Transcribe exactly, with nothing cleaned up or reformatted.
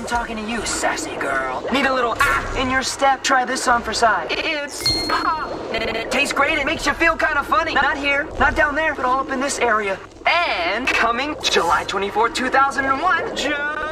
talking to you, sassy girl. Need a little ah in your step? Try this on for size. It's pop. It tastes great. It makes you feel kind of funny. Not here, not down there, but all up in this area. And coming July twenty-fourth, two thousand one, just